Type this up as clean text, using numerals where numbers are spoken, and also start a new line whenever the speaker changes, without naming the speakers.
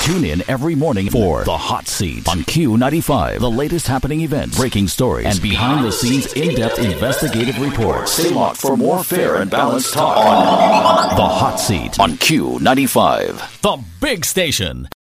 Tune in every morning for The Hot Seat on Q95. The latest happening events, breaking stories, and behind-the-scenes in-depth investigative reports. Stay locked for more fair and balanced talk on The Hot Seat on Q95. The big station.